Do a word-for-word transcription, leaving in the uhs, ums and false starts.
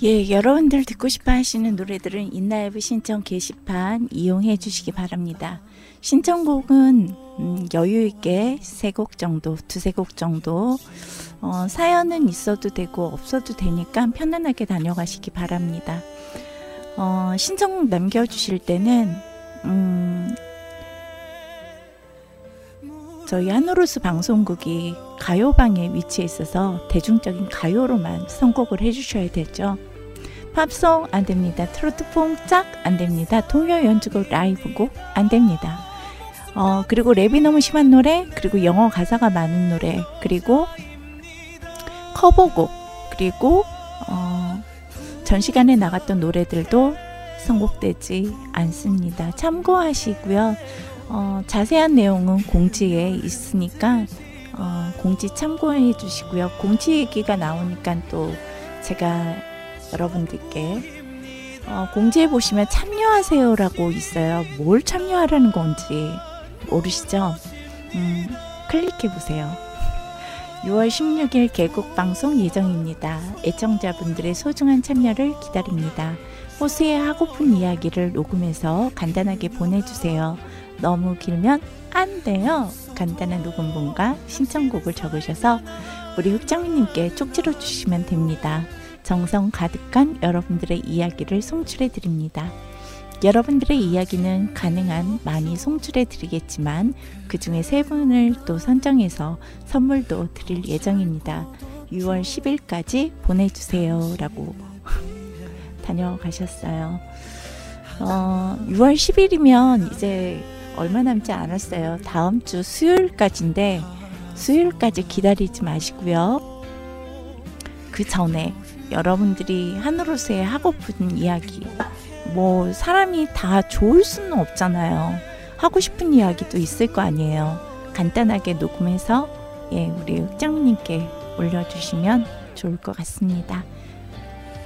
예, 여러분들 듣고 싶어 하시는 노래들은 인라이브 신청 게시판 이용해 주시기 바랍니다. 신청곡은 음, 여유있게 세 곡 정도, 두세 곡 정도 어, 사연은 있어도 되고 없어도 되니까 편안하게 다녀가시기 바랍니다. 어, 신청곡 남겨주실 때는 음, 저희 한오로스 방송국이 가요방에 위치해 있어서 대중적인 가요로만 선곡을 해주셔야 되죠. 팝송 안됩니다. 트로트 뽕짝 안됩니다. 동요 연주곡 라이브곡 안됩니다. 어, 그리고 랩이 너무 심한 노래, 그리고 영어 가사가 많은 노래, 그리고 커버곡, 그리고 어, 전 시간에 나갔던 노래들도 선곡되지 않습니다. 참고하시고요. 어, 자세한 내용은 공지에 있으니까 어, 공지 참고해 주시고요. 공지 얘기가 나오니까 또 제가 여러분들께 어, 공지해 보시면 참여하세요 라고 있어요. 뭘 참여하라는 건지 모르시죠? 음, 클릭해 보세요. 유월 십육일 개국 방송 예정입니다. 애청자분들의 소중한 참여를 기다립니다. 호수의 하고픈 이야기를 녹음해서 간단하게 보내주세요. 너무 길면 안 돼요. 간단한 녹음본과 신청곡을 적으셔서 우리 흑장미님께 쪽지로 주시면 됩니다. 정성 가득한 여러분들의 이야기를 송출해 드립니다. 여러분들의 이야기는 가능한 많이 송출해 드리겠지만 그 중에 세 분을 또 선정해서 선물도 드릴 예정입니다. 유월 십일까지 보내주세요 라고 다녀가셨어요. 어, 유월 십일이면 이제 얼마 남지 않았어요. 다음 주 수요일까지인데 수요일까지 기다리지 마시고요. 그 전에 여러분들이 한으로서의 하고픈 이야기, 뭐 사람이 다 좋을 수는 없잖아요. 하고 싶은 이야기도 있을 거 아니에요. 간단하게 녹음해서 예, 우리 흑장님께 올려주시면 좋을 것 같습니다.